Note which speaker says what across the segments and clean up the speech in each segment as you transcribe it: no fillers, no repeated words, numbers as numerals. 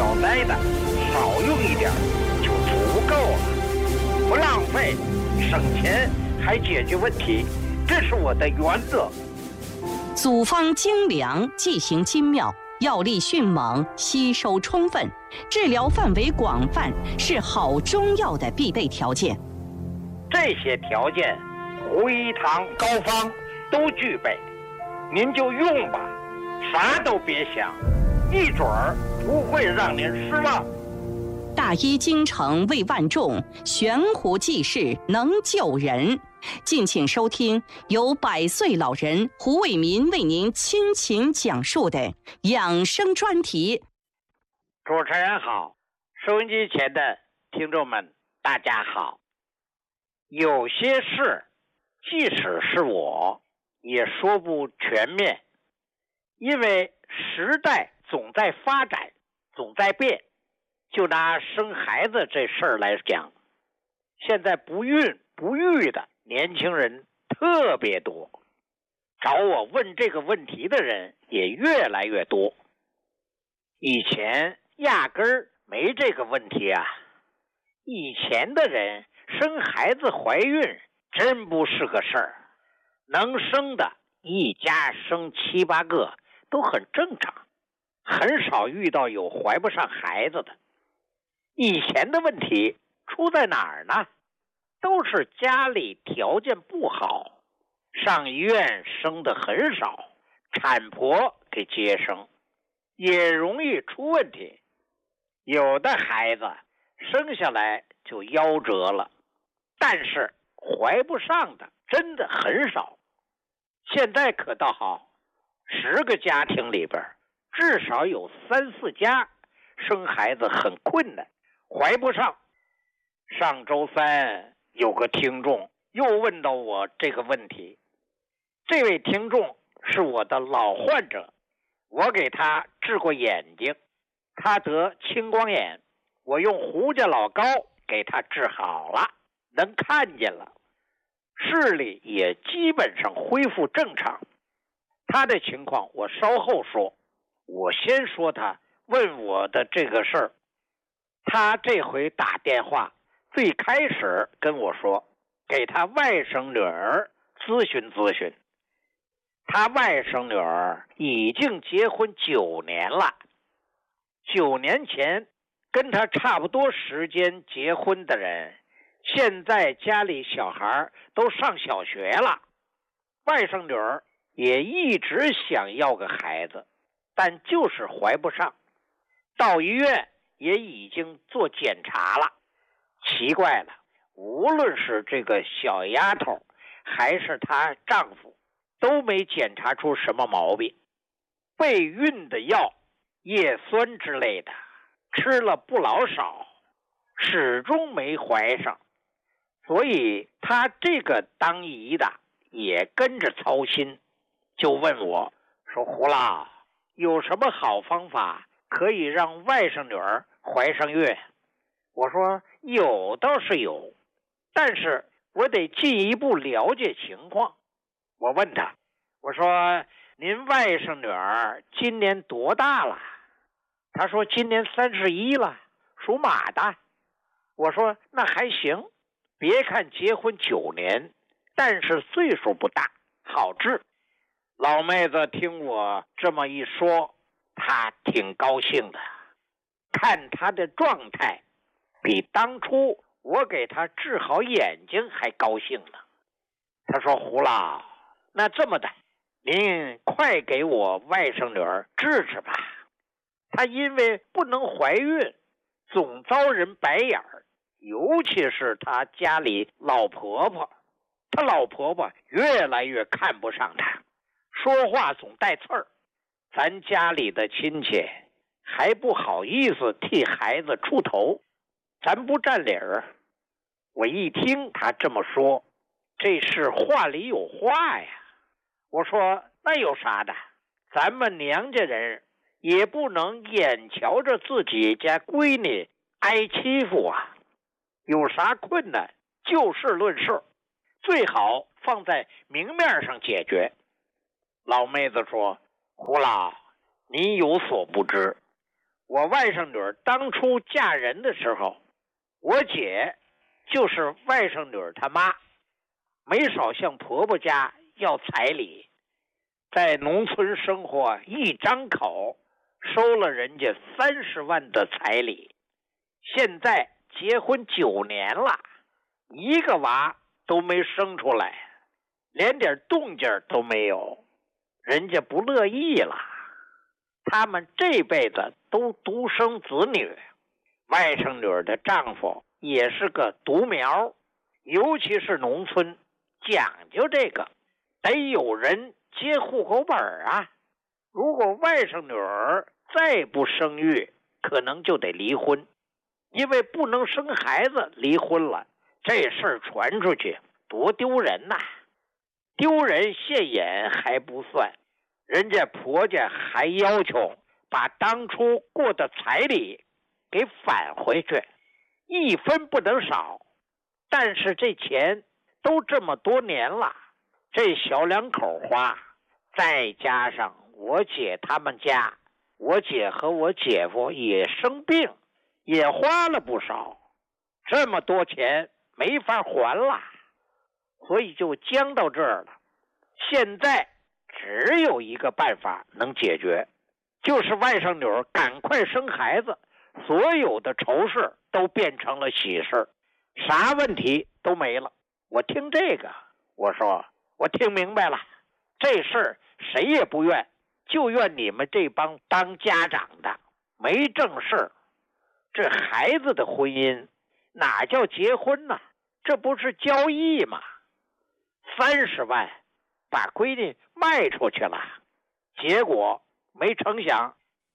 Speaker 1: 小灾的少用一点就足够了，不浪费，省钱还解决问题，这是我的原则。
Speaker 2: 组方精良，剂型精妙，药力迅猛，吸收充分，治疗范围广泛，是好中药的必备条件。
Speaker 1: 这些条件，胡一堂高方都具备，您就用吧，啥都别想，一准儿不会让您失望。
Speaker 2: 大医精诚为万众，悬壶济世能救人。敬请收听由100岁老人胡伟民为您倾情讲述的养生专题。
Speaker 1: 主持人好，收音机前的听众们大家好。有些事即使是我也说不全面，因为时代总在发展，总在变。就拿生孩子这事儿来讲，现在不孕不育的年轻人特别多，找我问这个问题的人也越来越多。以前压根儿没这个问题啊，以前的人生孩子怀孕真不是个事儿，能生的一家生7、8个都很正常，很少遇到有怀不上孩子的。以前的问题出在哪儿呢？都是家里条件不好，上医院生的很少，产婆给接生，也容易出问题。有的孩子生下来就夭折了，但是怀不上的真的很少。现在可倒好，10个家庭里边至少有3、4家生孩子很困难，怀不上。上周三有个听众又问到我这个问题，这位听众是我的老患者，我给他治过眼睛，他得青光眼，我用胡家老膏给他治好了，能看见了，视力也基本上恢复正常。他的情况我稍后说，我先说他问我的这个事儿。他这回打电话最开始跟我说，给他外甥女儿咨询咨询。他外甥女儿已经结婚9年了，9年前跟他差不多时间结婚的人，现在家里小孩都上小学了。外甥女儿也一直想要个孩子，但就是怀不上，到医院也已经做检查了。奇怪了，无论是这个小丫头还是她丈夫，都没检查出什么毛病。备孕的药、叶酸之类的吃了不老少，始终没怀上。所以她这个当姨的也跟着操心，就问我说，胡老，有什么好方法可以让外甥女儿怀上孕？我说有倒是有，但是我得进一步了解情况。我问他，我说您外甥女儿今年多大了？他说今年31了，属马的。我说那还行，别看结婚9年，但是岁数不大，好治。老妹子听我这么一说，她挺高兴的，看她的状态比当初我给她治好眼睛还高兴呢。她说，胡老，那这么的，您快给我外甥女儿治治吧。她因为不能怀孕，总遭人白眼儿，尤其是她家里老婆婆，她老婆婆越来越看不上她，说话总带刺儿，咱家里的亲戚还不好意思替孩子出头，咱不占理儿。我一听他这么说，这是话里有话呀。我说那有啥的，咱们娘家人也不能眼瞧着自己家闺女挨欺负啊，有啥困难就事论事，最好放在明面上解决。老妹子说，胡老，您有所不知， 我外甥女当初嫁人的时候，我姐就是外甥女她妈，没少向婆婆家要彩礼，在农村生活一张口收了人家30万的彩礼。现在结婚9年了，一个娃都没生出来，连点动静都没有，人家不乐意了。他们这辈子都独生子女，外甥女的丈夫也是个独苗，尤其是农村讲究这个，得有人接户口本啊。如果外甥女儿再不生育，可能就得离婚，因为不能生孩子离婚了，这事儿传出去多丢人呐！丢人现眼还不算，人家婆家还要求把当初过的彩礼给返回去，1分不能少。但是这钱都这么多年了，这小两口花，再加上我姐他们家，我姐和我姐夫也生病，也花了不少，这么多钱没法还了，所以就僵到这儿了。现在只有一个办法能解决，就是外甥女赶快生孩子，所有的愁事都变成了喜事，啥问题都没了。我听这个，我说我听明白了，这事儿谁也不愿，就怨你们这帮当家长的没正事。这孩子的婚姻哪叫结婚呢？这不是交易吗？30万把闺女卖出去了，结果没成想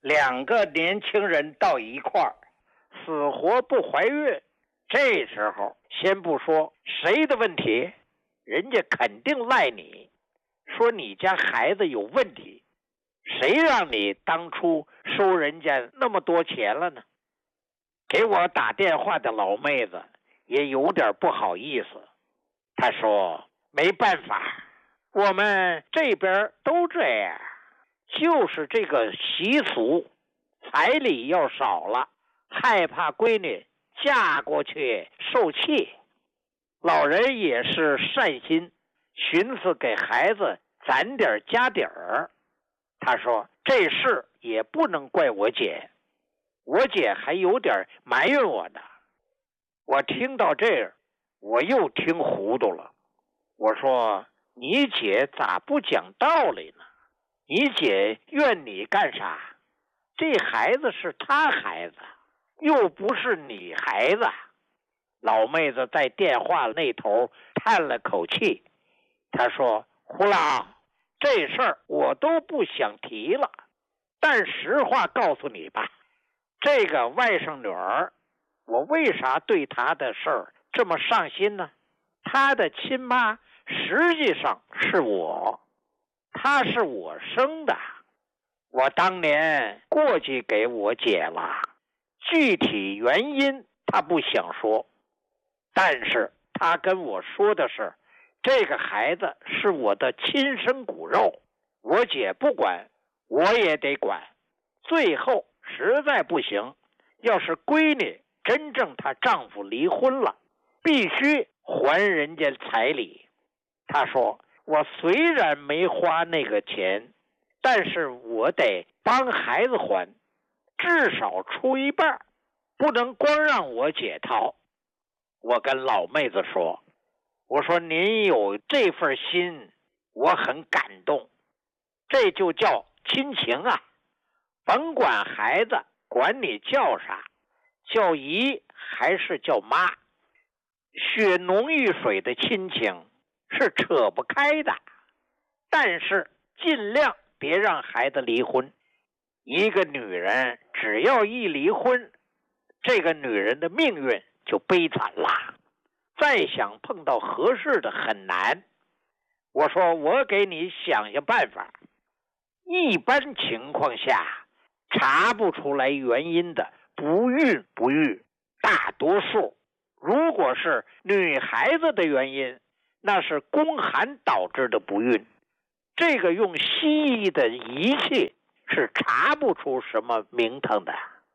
Speaker 1: 2个年轻人到一块儿，死活不怀孕。这时候先不说谁的问题，人家肯定赖你，说你家孩子有问题，谁让你当初收人家那么多钱了呢？给我打电话的老妹子也有点不好意思，她说没办法，我们这边都这样，就是这个习俗，彩礼要少了，害怕闺女嫁过去受气。老人也是善心，寻思给孩子攒点家底儿。他说这事也不能怪我姐，我姐还有点埋怨我呢。我听到这儿，我又听糊涂了。我说你姐咋不讲道理呢？你姐怨你干啥？这孩子是她孩子，又不是你孩子。老妹子在电话那头叹了口气，她说胡老，这事儿我都不想提了，但实话告诉你吧，这个外甥女儿，我为啥对她的事儿这么上心呢？她的亲妈实际上是我，她是我生的，我当年过继给我姐了，具体原因她不想说，但是她跟我说的是，这个孩子是我的亲生骨肉，我姐不管，我也得管。最后实在不行，要是闺女真正她丈夫离婚了，必须还人家彩礼。她说我虽然没花那个钱，但是我得帮孩子还，至少出一半，不能光让我姐掏。我跟老妹子说，我说您有这份心，我很感动，这就叫亲情啊！甭管孩子管你叫啥，叫姨还是叫妈，血浓于水的亲情是扯不开的，但是尽量别让孩子离婚。一个女人只要一离婚，这个女人的命运就悲惨了，再想碰到合适的很难。我说我给你想想办法，一般情况下查不出来原因的不孕不育，大多数如果是女孩子的原因，那是宫寒导致的不孕，这个用西医的仪器是查不出什么名堂的。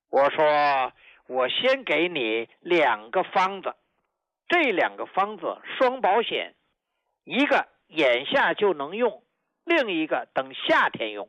Speaker 1: 我说我先给你2个方子，这2个方子双保险，一个眼下就能用，另一个等夏天用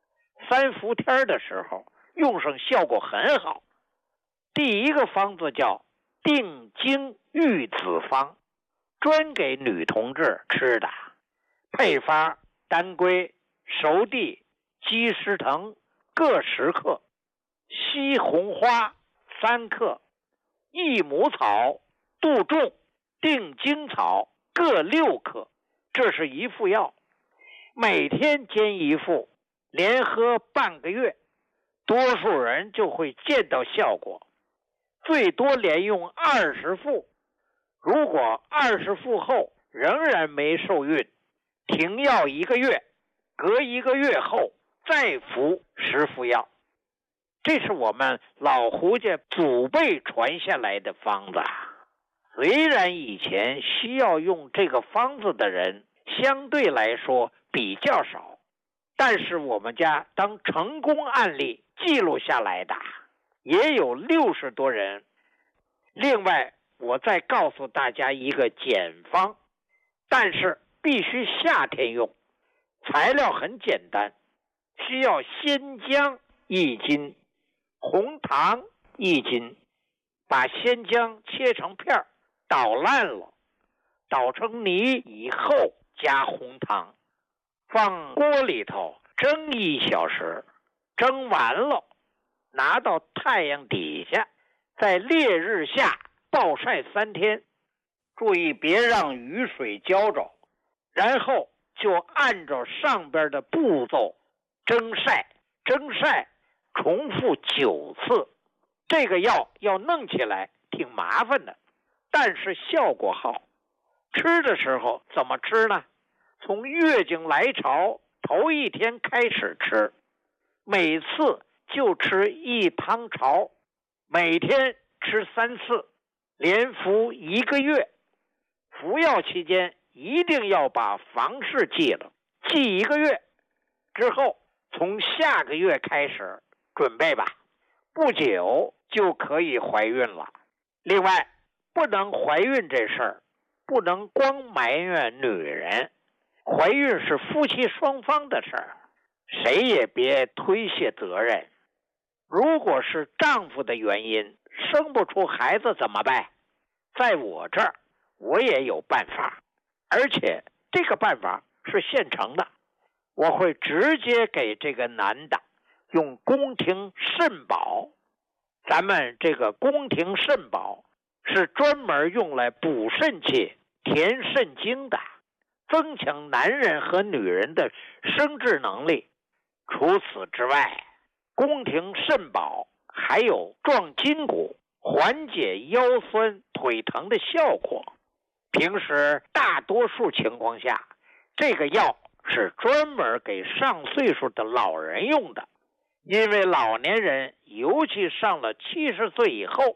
Speaker 1: ，3伏天的时候用上效果很好。第一个方子叫定经玉子方，专给女同志吃的，配方当归、熟地、鸡丝藤各10克，西红花3克，益母草、杜仲、定经草各6克，这是一副药，每天煎1副，连喝半个月，多数人就会见到效果。最多连用20副，如果20副后仍然没受孕，停药1个月，隔1个月后再服10副药。这是我们老胡家祖辈传下来的方子。虽然以前需要用这个方子的人相对来说比较少，但是我们家当成功案例记录下来的也有60多人。另外，我再告诉大家一个简方，但是必须夏天用，材料很简单，需要鲜姜1斤，红糖1斤，把鲜姜切成片，捣烂了，捣成泥以后加红糖，放锅里头蒸1小时，蒸完了拿到太阳底下，在烈日下暴晒3天，注意别让雨水浇着，然后就按照上边的步骤蒸晒，重复9次。这个药要弄起来挺麻烦的，但是效果好。吃的时候怎么吃呢？从月经来潮头1天开始吃，每次就吃1汤勺，每天吃3次，连服1个月。服药期间一定要把房事记了，记1个月之后，从下个月开始准备吧，不久就可以怀孕了。另外，不能怀孕这事儿，不能光埋怨女人，怀孕是夫妻双方的事儿，谁也别推卸责任。如果是丈夫的原因生不出孩子怎么办？在我这儿我也有办法，而且这个办法是现成的，我会直接给这个男的用宫廷肾宝。咱们这个宫廷肾宝是专门用来补肾气、填肾精的，增强男人和女人的生殖能力。除此之外，宫廷肾宝还有壮筋骨、缓解腰酸腿疼的效果。平时大多数情况下，这个药是专门给上岁数的老人用的，因为老年人尤其上了70岁以后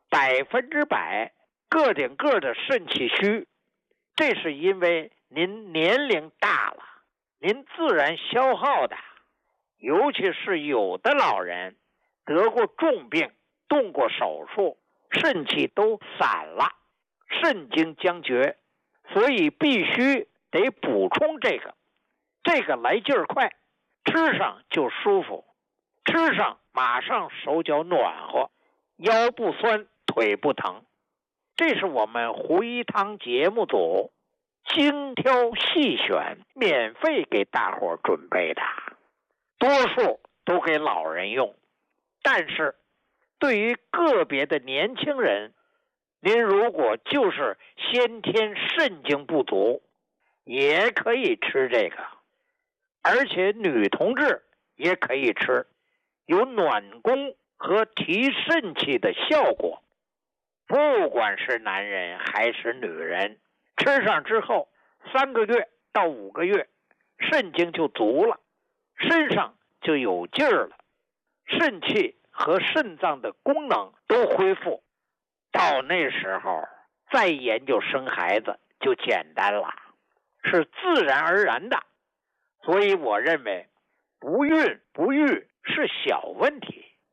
Speaker 1: ，100%个顶个的肾气虚，这是因为您年龄大了，您自然消耗的。尤其是有的老人得过重病，动过手术，肾气都散了，肾精将绝，所以必须得补充这个。这个来劲儿快，吃上就舒服，吃上马上手脚暖和，腰不酸，腿不疼。这是我们胡一汤节目组精挑细选，免费给大伙儿准备的，多数都给老人用。但是对于个别的年轻人，您如果就是先天肾精不足，也可以吃这个，而且女同志也可以吃，有暖宫和提肾气的效果。不管是男人还是女人，吃上之后3个月到5个月，肾精就足了，身上就有劲儿了，肾气和肾脏的功能都恢复。到那时候再研究生孩子就简单了，是自然而然的。所以我认为不孕不育是小问题，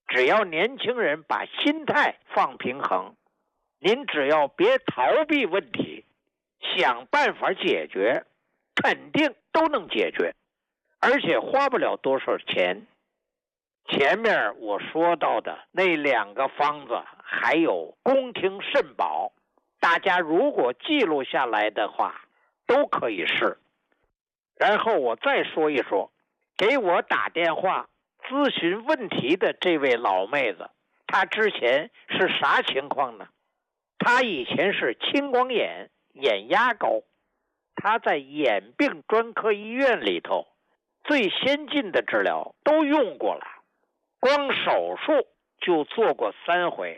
Speaker 1: 只要年轻人把心态放平衡，您只要别逃避问题，想办法解决，肯定都能解决，而且花不了多少钱。前面我说到的那2个方子还有宫廷肾宝，大家如果记录下来的话都可以试。然后我再说一说给我打电话咨询问题的这位老妹子，她之前是啥情况呢？她以前是青光眼，眼压高，她在眼病专科医院里头最先进的治疗都用过了，光手术就做过3回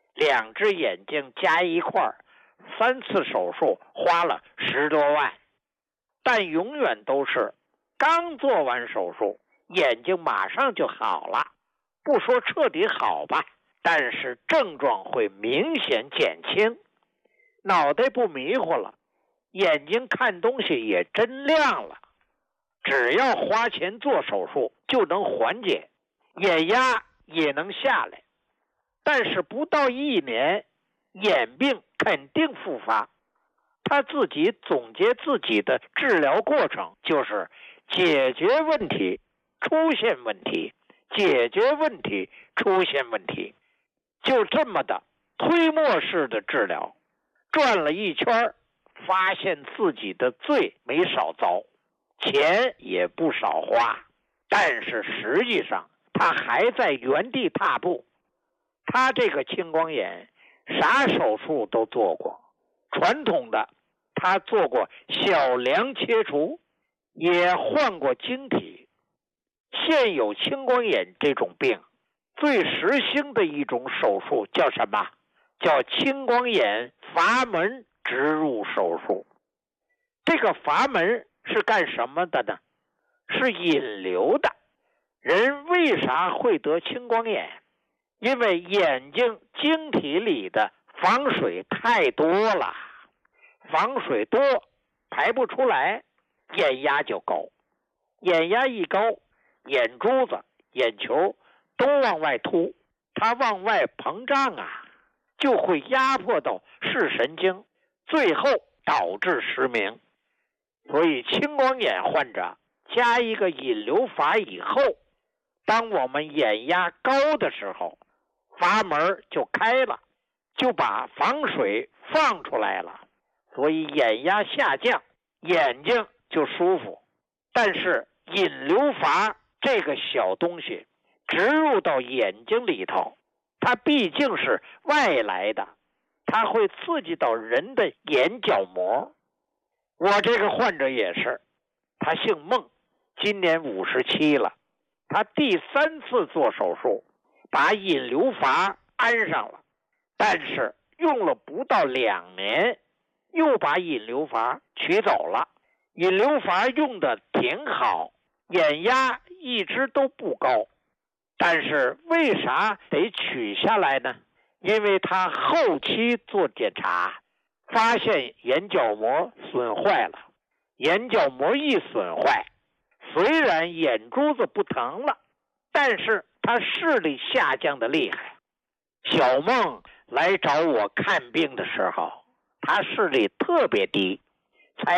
Speaker 1: ，2只眼睛加一块，3次手术花了10多万，但永远都是刚做完手术眼睛马上就好了，不说彻底好吧，但是症状会明显减轻，脑袋不迷糊了，眼睛看东西也真亮了。只要花钱做手术就能缓解，眼压也能下来，但是不到1年眼病肯定复发。他自己总结自己的治疗过程，就是解决问题出现问题，解决问题出现问题，就这么的推磨式的治疗，转了一圈，发现自己的罪没少遭，钱也不少花，但是实际上他还在原地踏步。他这个青光眼啥手术都做过，传统的他做过小梁切除，也换过晶体。现有青光眼这种病最时兴的一种手术叫什么？叫青光眼阀门植入手术。这个阀门是干什么的呢？是引流的。人为啥会得青光眼？因为眼睛晶体里的房水太多了，房水多排不出来，眼压就高，眼压一高，眼珠子眼球都往外凸，它往外膨胀啊，就会压迫到视神经，最后导致失明。所以青光眼患者加一个引流阀以后，当我们眼压高的时候，阀门就开了，就把房水放出来了，所以眼压下降，眼睛就舒服。但是引流阀这个小东西植入到眼睛里头，它毕竟是外来的，它会刺激到人的眼角膜。我这个患者也是，他姓孟，今年57了，他第3次做手术，把引流阀安上了，但是用了不到2年，又把引流阀取走了。引流阀用的挺好，眼压一直都不高，但是为啥得取下来呢？因为他后期做检查，发现眼角膜损坏了。眼角膜一损坏，虽然眼珠子不疼了，但是他视力下降的厉害。小孟来找我看病的时候，他视力特别低，才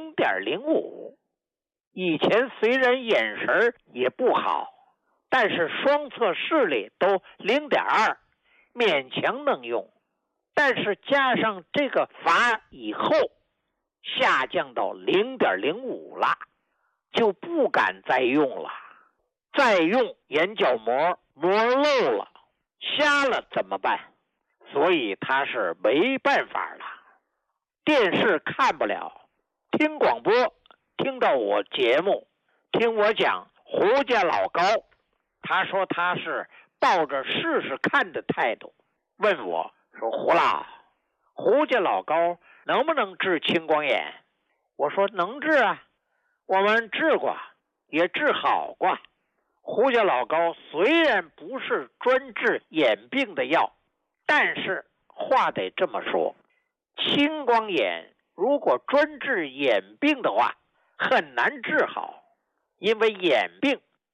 Speaker 1: 0.05。 以前虽然眼神也不好，但是双侧视力都 0.2， 勉强能用。但是加上这个阀以后，下降到 0.05 了，就不敢再用了。再用眼角膜磨漏了，瞎了怎么办？所以他是没办法了。电视看不了，听广播，听到我节目，听我讲胡家老高，他说他是抱着试试看的态度，问我说胡老，胡家老高能不能治青光眼？我说能治啊，我们治过，也治好过。胡家老高虽然不是专治眼病的药，但是话得这么说，青光眼如果专治眼病的话，很难治好，因为眼病